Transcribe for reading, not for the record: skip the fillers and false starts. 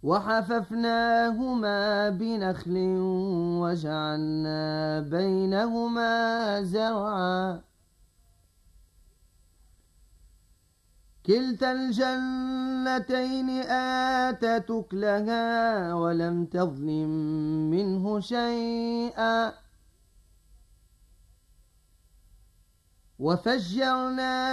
وحففناهما بنخل وجعلنا بينهما زرعا كلتا الجنتين آتت أكلها ولم تظلم منه شيئا وفجرنا